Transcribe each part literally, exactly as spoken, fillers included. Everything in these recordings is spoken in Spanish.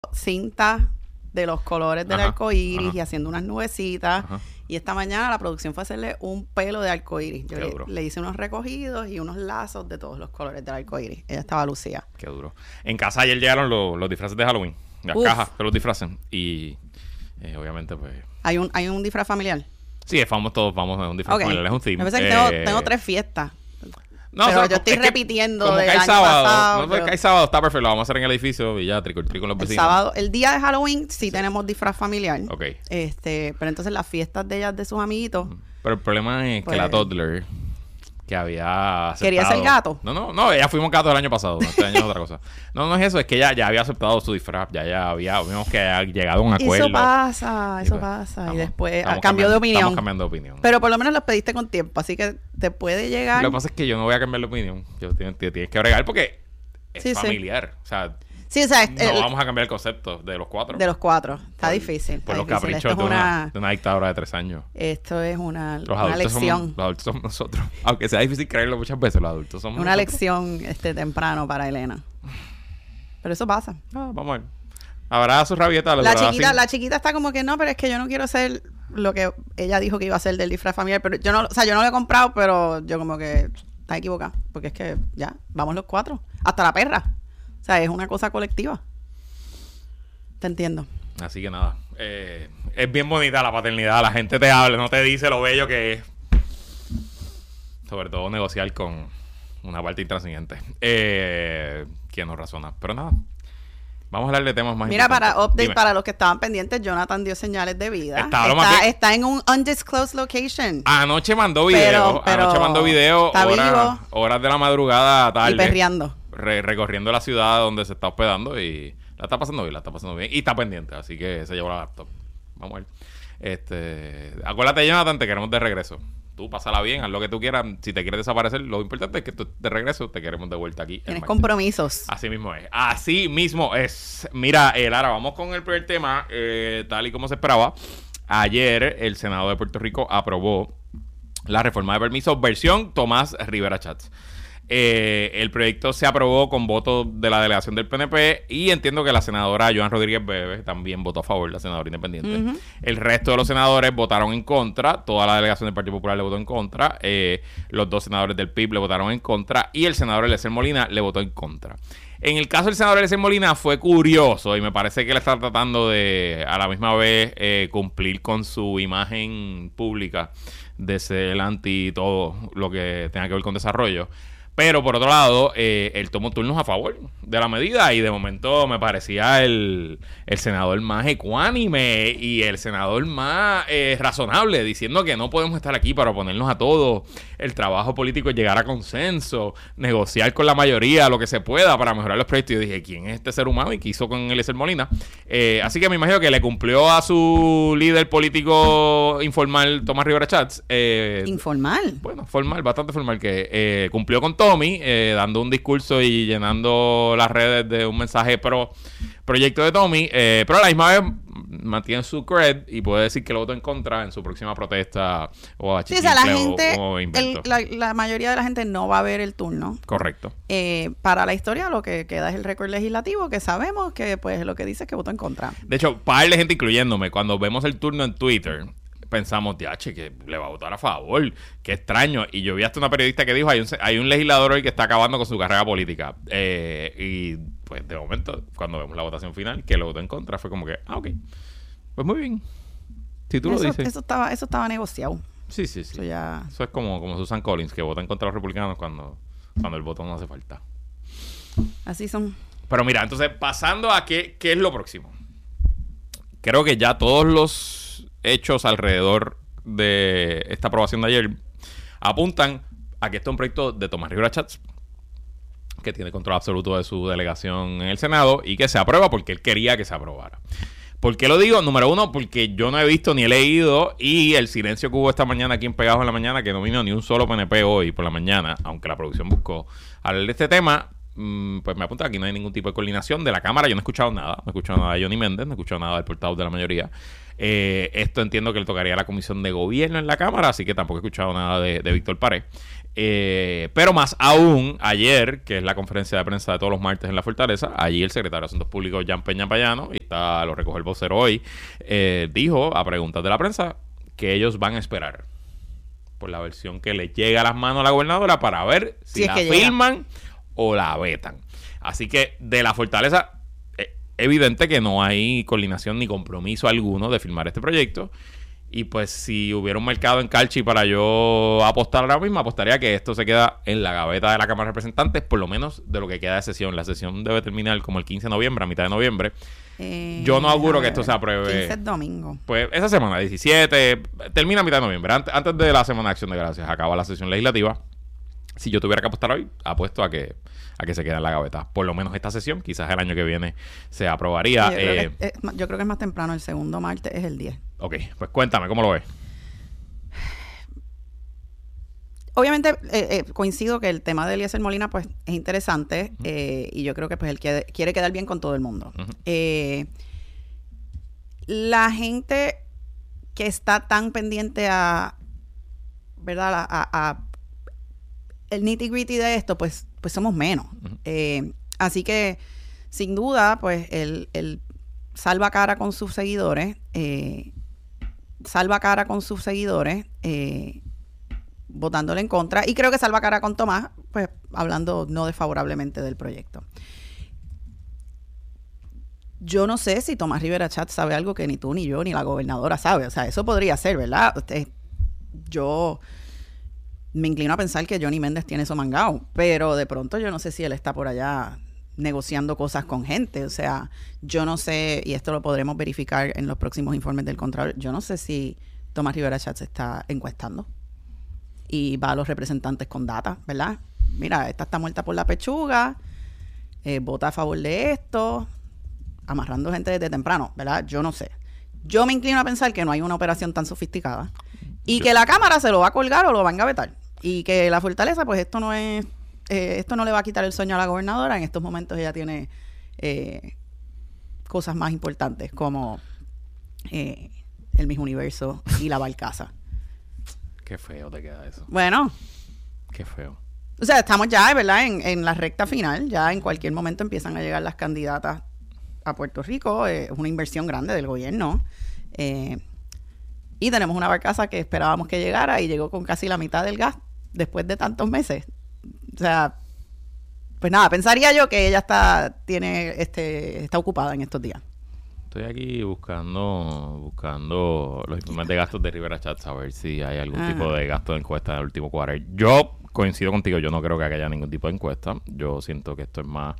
cinta de los colores del Ajá, arco iris ajá. y haciendo unas nubecitas. Ajá. Y esta mañana la producción fue hacerle un pelo de arco iris. Yo Qué le, duro. le hice unos recogidos y unos lazos de todos los colores del arco iris. Ella estaba lucida. Qué duro. En casa ayer llegaron los, los disfraces de Halloween. Las Uf. cajas que los disfracen. Y eh, obviamente, pues. ¿Hay un, hay un disfraz familiar? Sí, vamos todos, vamos a un disfraz Ok. familiar. Es un theme. Me parece que Eh, tengo, tengo tres fiestas. No, pero o sea, yo estoy es que repitiendo como del que hay año sábado, pasado, no, pero- que hay sábado, está perfecto. Lo vamos a hacer en el edificio y ya, trico y trico con los El vecinos. sábado, el día de Halloween sí, tenemos disfraz familiar. Ok. Este, pero entonces las fiestas de ellas de sus amiguitos. Pero el problema es Pues- que la toddler que había aceptado... ¿Quería ser gato? No, no, no, ya fuimos gatos el año pasado. No, este año es otra cosa. No, no es eso, es que ella ya había aceptado su disfraz. Ya, ya había, vimos que había llegado a un acuerdo. Eso pasa, Y eso pues, pasa. estamos- y después estamos ah, cambió de cambiando- opinión. Estamos cambiando de opinión. Pero por lo menos los pediste con tiempo, así que te puede llegar. Lo que pasa es que yo no voy a cambiar de opinión. Yo tienes, tienes que bregar porque es Sí, sí. familiar. O sea, Sí, o sea, no el- vamos a cambiar el concepto de los cuatro. de los cuatro. Está Por- difícil. Por está los difícil. caprichos Esto de es una, una, de una dictadora de tres años. esto es una, Los una adultos, lección. somos, los adultos somos nosotros. Aunque sea difícil creerlo muchas veces, los adultos somos Una nosotros. lección este temprano para Elena. Pero eso pasa. Ah, vamos a ver. Habrá su rabieta. La chiquita, la chiquita está como que no, pero es que yo no quiero hacer lo que ella dijo que iba a hacer del disfraz familiar. Pero yo no, o sea, yo no lo he comprado, pero yo como que está equivocada. Porque es que ya, vamos los cuatro. Hasta la perra. O sea, es una cosa colectiva. Te entiendo. Así que nada. Eh, es bien bonita la paternidad. La gente te habla, no te dice lo bello que es. Sobre todo negociar con una parte intransigente. Eh, que no razona. Pero nada. Vamos a hablar de temas más Mira, para importantes. update, Dime. para los que estaban pendientes, Jonathan dio señales de vida. Está lo más Está, bien. está en un undisclosed location. Anoche mandó video. Pero- pero Anoche mandó video. está Horas, vivo. horas de la madrugada tarde. Y perreando. re- recorriendo la ciudad donde se está hospedando y la está pasando bien, la está pasando bien. Y está pendiente, así que se llevó la laptop. Vamos a ver. Este, acuérdate, Jonathan, te queremos de regreso. Tú pásala bien, haz lo que tú quieras. Si te quieres desaparecer, lo importante es que tú de regreso te queremos de vuelta aquí. el Tienes martes. compromisos. Así mismo es. Así mismo es. Mira, eh, Lara, vamos con el primer tema. Eh, tal y como se esperaba. Ayer el Senado de Puerto Rico aprobó la reforma de permisos versión Tomás Rivera Chats. Eh, el proyecto se aprobó con votos de la delegación del P N P y entiendo que la senadora Joan Rodríguez Bebe también votó a favor, la senadora independiente. Ujú. El resto de los senadores votaron en contra, toda la delegación del Partido Popular le votó en contra, eh, los dos senadores del P I B le votaron en contra y el senador Eliezer Molina le votó en contra. En el caso del senador Eliezer Molina fue curioso y me parece que él está tratando de a la misma vez eh, cumplir con su imagen pública de ser anti todo lo que tenga que ver con desarrollo. Pero por otro lado, eh, él tomó turnos a favor de la medida y de momento me parecía el, el senador más ecuánime y el senador más eh, razonable, diciendo que no podemos estar aquí para oponernos a todo. El trabajo político es llegar a consenso, negociar con la mayoría lo que se pueda para mejorar los proyectos. Y yo dije, ¿quién es este ser humano? Y qué hizo con Eliezer Molina. Eh, así que me imagino que le cumplió a su líder político informal, Tomás Rivera Chats. Eh, Informal. bueno, formal, bastante formal, que eh, cumplió con Tommy, eh, dando un discurso y llenando las redes de un mensaje pro proyecto de Tommy, eh, pero a la misma vez mantiene su cred y puede decir que lo votó en contra en su próxima protesta o a Sí, o sea, la chiquincle gente, o, o el- invento. la, la mayoría de la gente no va a ver el turno. Correcto. Eh, para la historia lo que queda es el récord legislativo, que sabemos que pues lo que dice es que votó en contra. De hecho, par de gente, incluyéndome, cuando vemos el turno en Twitter, pensamos, diache, que le va a votar a favor. Qué extraño. Y yo vi hasta una periodista que dijo, hay un, hay un legislador hoy que está acabando con su carrera política. Eh, y pues de momento, cuando vemos la votación final, que lo votó en contra, fue como que, ah, ok. Pues muy bien. Si tú eso, lo dices. eso estaba, eso estaba negociado. Sí, sí, sí. Eso ya. Eso es como, como Susan Collins, que vota en contra de los republicanos cuando, cuando el voto no hace falta. Así son. Pero mira, entonces, pasando a qué, qué es lo próximo. Creo que ya todos los hechos alrededor de esta aprobación de ayer apuntan a que este es un proyecto de Tomás Rivera Chats, que tiene control absoluto de su delegación en el Senado y que se aprueba porque él quería que se aprobara. ¿Por qué lo digo? Número uno, porque yo no he visto ni he leído y el silencio que hubo esta mañana aquí en Pegados en la Mañana, que no vino ni un solo P N P hoy por la mañana, aunque la producción buscó hablar de este tema, mmm, pues me apunta que aquí no hay ningún tipo de coordinación de la Cámara. Yo no he escuchado nada, no he escuchado nada de Johnny Méndez, no he escuchado nada del portavoz de la mayoría. Eh, esto entiendo que le tocaría a la Comisión de Gobierno en la Cámara, así que tampoco he escuchado nada de, de Víctor Pared. Eh, pero más aún, ayer, que es la conferencia de prensa de todos los martes en la Fortaleza, allí el secretario de Asuntos Públicos, Jan Peña Payano, y está, lo recoge el vocero hoy, eh, dijo a preguntas de la prensa que ellos van a esperar por la versión que le llega a las manos a la gobernadora para ver si, si la firman llega. o la vetan. Así que de la Fortaleza, eh, evidente que no hay coordinación ni compromiso alguno de firmar este proyecto. Y pues si hubiera un mercado en Calchi para yo apostar ahora mismo, apostaría que esto se queda en la gaveta de la Cámara de Representantes, por lo menos de lo que queda de sesión. La sesión debe terminar como el quince de noviembre, a mitad de noviembre. Eh, yo no auguro que esto se apruebe. quince es domingo. Pues esa semana, diecisiete, termina a mitad de noviembre. Antes, antes de la Semana de Acción de Gracias, acaba la sesión legislativa. Si yo tuviera que apostar hoy, apuesto a que a que se quede en la gaveta. Por lo menos esta sesión, quizás el año que viene se aprobaría. Yo, eh, creo que es, yo creo que es más temprano, el segundo martes es el diez. Ok, pues cuéntame, ¿cómo lo ves? Obviamente eh, eh, coincido que el tema de Eliezer Molina pues es interesante, uh-huh. eh, y yo creo que pues él quiere, quiere quedar bien con todo el mundo. Uh-huh. Eh, la gente que está tan pendiente a, ¿verdad? A, a, a el nitty gritty de esto, pues, pues somos menos. Uh-huh. Eh, así que, sin duda, pues él, él salva cara con sus seguidores, eh, salva cara con sus seguidores, eh, votándole en contra, y creo que salva cara con Tomás, pues hablando no desfavorablemente del proyecto. Yo no sé si Tomás Rivera Chatz sabe algo que ni tú, ni yo, ni la gobernadora sabe. O sea, eso podría ser, ¿verdad? Usted, yo me inclino a pensar que Johnny Méndez tiene eso mangado, pero de pronto yo no sé si él está por allá negociando cosas con gente. O sea, yo no sé, y esto lo podremos verificar en los próximos informes del Contralor, yo no sé si Tomás Rivera Chatz está encuestando y va a los representantes con data, ¿verdad? Mira, esta está muerta por la pechuga, eh, vota a favor de esto, amarrando gente desde temprano, ¿verdad? Yo no sé. Yo me inclino a pensar que no hay una operación tan sofisticada y yo... que la Cámara se lo va a colgar o lo va a engavetar. Y que la Fortaleza, pues esto no es, eh, esto no le va a quitar el sueño a la gobernadora. En estos momentos ella tiene eh, cosas más importantes como eh, el Miss Universo y la Barcaza. Qué feo te queda eso. Bueno. Qué feo. O sea, estamos ya, ¿verdad? En, en la recta final. Ya en cualquier momento empiezan a llegar las candidatas a Puerto Rico. Eh, es una inversión grande del gobierno. Eh, y tenemos una barcaza que esperábamos que llegara y llegó con casi la mitad del gas después de tantos meses. O sea, pues nada, pensaría yo que ella está, tiene, este, está ocupada en estos días. Estoy aquí buscando buscando los informes de gastos de Rivera Chatz a ver si hay algún Ajá. tipo de gasto de encuesta en el último quarter. Yo coincido contigo, yo no creo que haya ningún tipo de encuesta. Yo siento que esto es más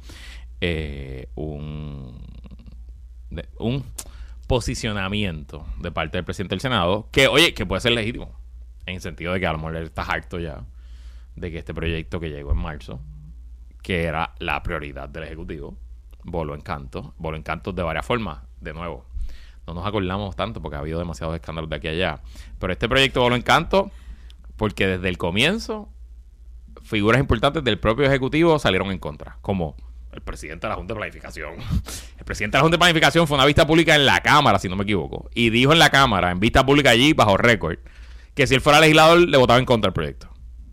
eh, un, de, un posicionamiento de parte del presidente del Senado que, oye, que puede ser legítimo. En el sentido de que a lo mejor él está harto ya de que este proyecto que llegó en marzo, que era la prioridad del Ejecutivo, voló en canto, voló en cantos de varias formas. De nuevo, no nos acordamos tanto porque ha habido demasiados escándalos de aquí a allá. Pero este proyecto voló en canto porque desde el comienzo figuras importantes del propio Ejecutivo salieron en contra, como el presidente de la Junta de Planificación. El presidente de la Junta de Planificación fue a una vista pública en la Cámara, si no me equivoco, y dijo en la Cámara, en vista pública allí, bajo récord, que si él fuera legislador le votaba en contra del proyecto.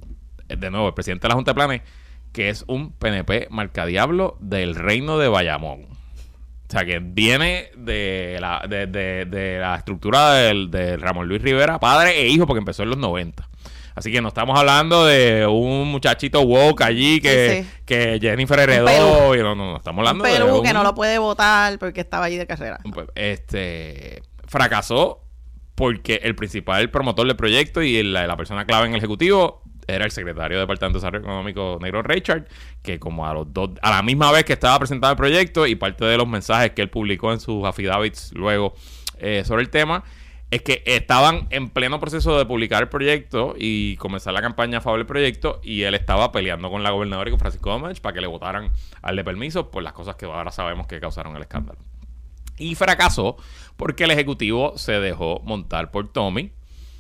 De nuevo, el presidente de la Junta de Planes, que es un P N P marcadiablo del reino de Bayamón. O sea, que viene de la, de, de, de la estructura del, de Ramón Luis Rivera, padre e hijo, porque empezó en los noventa. Así que no estamos hablando de un muchachito woke allí que, sí, sí. que Jennifer heredó. Y no, no, no, estamos hablando un de un que no lo puede votar porque estaba allí de carrera. Pues, este fracasó porque el principal promotor del proyecto y la, la persona clave en el Ejecutivo era el secretario del Departamento de Desarrollo Económico, Negro Richard, que como a los dos, a la misma vez que estaba presentado el proyecto y parte de los mensajes que él publicó en sus affidavits luego eh, sobre el tema, es que estaban en pleno proceso de publicar el proyecto y comenzar la campaña a favor del proyecto, y él estaba peleando con la gobernadora y con Francisco Domecq para que le votaran al de permiso por las cosas que ahora sabemos que causaron el escándalo. Y fracasó porque el Ejecutivo se dejó montar por Tommy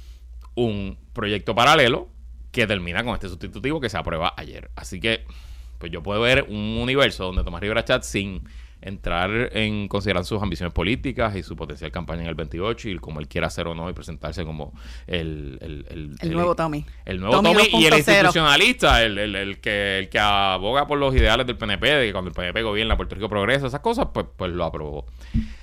un proyecto paralelo que termina con este sustitutivo que se aprueba ayer. Así que, pues yo puedo ver un universo donde Tomás Rivera Chatz, sin entrar en considerar sus ambiciones políticas y su potencial campaña en el veintiocho y como él quiera hacer o no y presentarse como el el, el, El, el nuevo Tommy. el nuevo Tommy Tommy y el dos punto cero. institucionalista, el, el, el que el que aboga por los ideales del P N P, de que cuando el P N P gobierna Puerto Rico progresa, esas cosas, pues, pues lo aprobó.